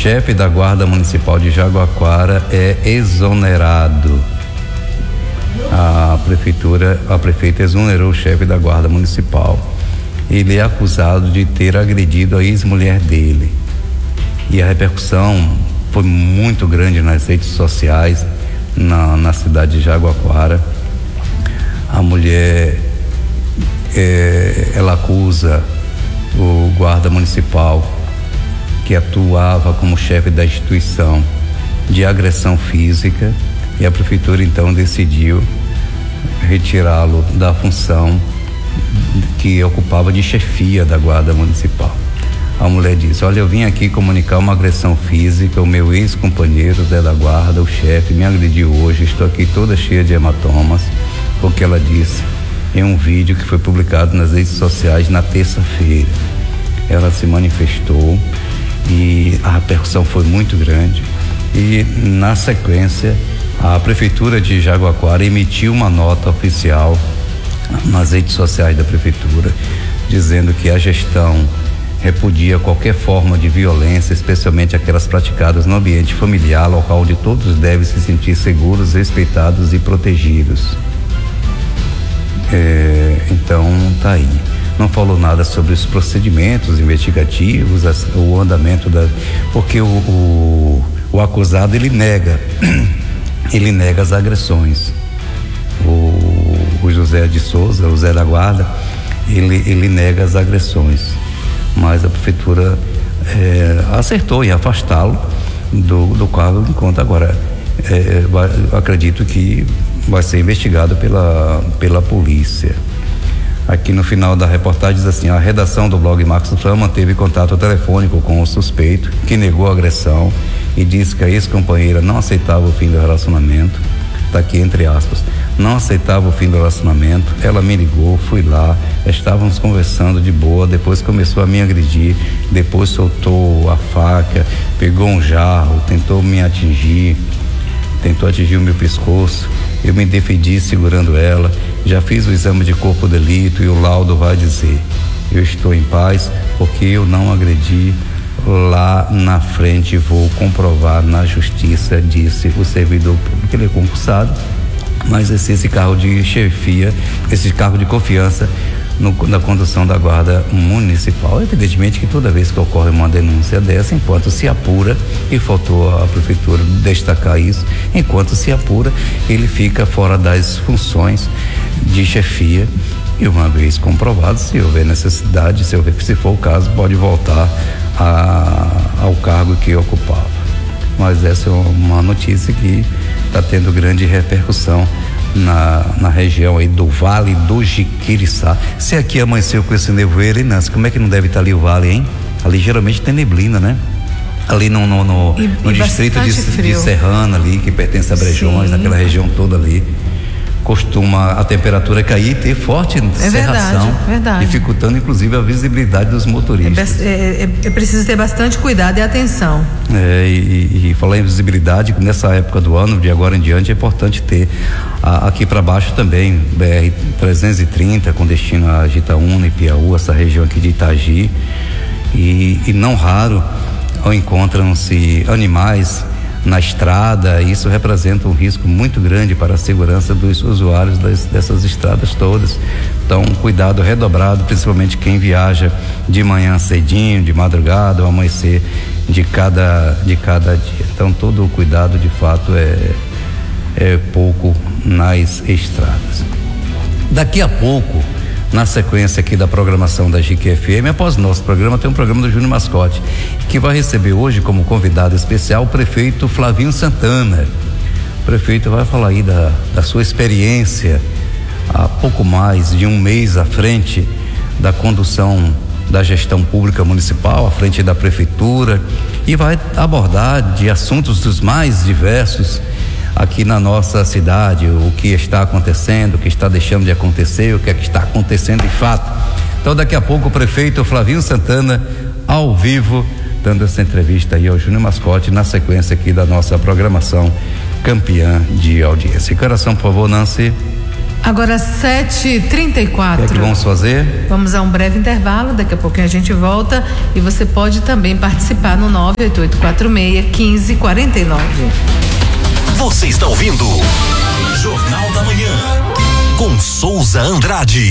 chefe da Guarda Municipal de Jaguaquara é exonerado. A prefeita exonerou o chefe da Guarda Municipal. Ele é acusado de ter agredido a ex-mulher dele. E a repercussão foi muito grande nas redes sociais na cidade de Jaguaquara. A mulher, ela acusa o guarda municipal, que atuava como chefe da instituição, de agressão física, e a prefeitura então decidiu retirá-lo da função que ocupava de chefia da Guarda Municipal. A mulher disse: olha, eu vim aqui comunicar uma agressão física, o meu ex-companheiro Zé da Guarda, o chefe, me agrediu hoje, estou aqui toda cheia de hematomas, porque ela disse em um vídeo que foi publicado nas redes sociais na terça-feira. Ela se manifestou e a repercussão foi muito grande, e na sequência a prefeitura de Jaguaquara emitiu uma nota oficial nas redes sociais da prefeitura, dizendo que a gestão repudia qualquer forma de violência, especialmente aquelas praticadas no ambiente familiar, local onde todos devem se sentir seguros, respeitados e protegidos. Então tá aí. Não falou nada sobre os procedimentos investigativos, o andamento porque o acusado ele nega as agressões. O José de Souza, o Zé da Guarda, ele nega as agressões, mas a prefeitura acertou em afastá-lo do cargo enquanto agora acredito que vai ser investigado pela polícia. Aqui no final da reportagem diz assim: a redação do blog Marcos Fran manteve contato telefônico com o suspeito, que negou a agressão e disse que a ex-companheira não aceitava o fim do relacionamento. Está aqui entre aspas: não aceitava o fim do relacionamento. Ela me ligou, fui lá, estávamos conversando de boa, depois começou a me agredir, depois soltou a faca, pegou um jarro, tentou atingir o meu pescoço. Eu me defendi segurando ela, já fiz o exame de corpo de delito e o laudo vai dizer: eu estou em paz porque eu não agredi. Lá na frente vou comprovar na justiça, disse o servidor público. Ele é concursado, mas esse cargo de chefia, esse cargo de confiança na condução da Guarda Municipal. Evidentemente que toda vez que ocorre uma denúncia dessa, enquanto se apura, e faltou a prefeitura destacar isso, enquanto se apura, ele fica fora das funções de chefia, e uma vez comprovado, se houver necessidade, se for o caso, pode voltar ao cargo que ocupava. Mas essa é uma notícia que está tendo grande repercussão na região aí do Vale do Jiquiriçá. Se aqui amanheceu com esse nevoeiro, Inácio, como é que não deve estar ali o vale, hein? Ali geralmente tem neblina, né? Ali no distrito de Serrana ali, que pertence a Brejões, naquela região toda ali, costuma a temperatura cair e ter forte cerração, verdade. Dificultando inclusive a visibilidade dos motoristas. É preciso ter bastante cuidado e atenção. E falar em visibilidade, nessa época do ano, de agora em diante, é importante ter aqui para baixo também, BR-330, com destino a Jitaúna e Piauí, essa região aqui de Itagi, e não raro encontram-se animais na estrada. Isso representa um risco muito grande para a segurança dos usuários dessas estradas todas. Então, cuidado redobrado, principalmente quem viaja de manhã cedinho, de madrugada, ao amanhecer de cada dia. Então, todo o cuidado, de fato, é pouco nas estradas. Daqui a pouco, na sequência aqui da programação da JIC FM, após o nosso programa, tem um programa do Júnior Mascote, que vai receber hoje como convidado especial o prefeito Flavinho Santana. O prefeito vai falar aí da sua experiência há pouco mais de um mês à frente da condução da gestão pública municipal, à frente da prefeitura, e vai abordar de assuntos dos mais diversos aqui na nossa cidade, o que está acontecendo, o que está deixando de acontecer, o que é que está acontecendo de fato. Então, daqui a pouco o prefeito Flavinho Santana, ao vivo, dando essa entrevista aí ao Júnior Mascote, na sequência aqui da nossa programação campeã de audiência. Coração, por favor, Nancy. Agora 7h34. O que é que vamos fazer? Vamos a um breve intervalo, daqui a pouquinho a gente volta e você pode também participar no 98846-1549. Você está ouvindo Jornal da Manhã com Souza Andrade.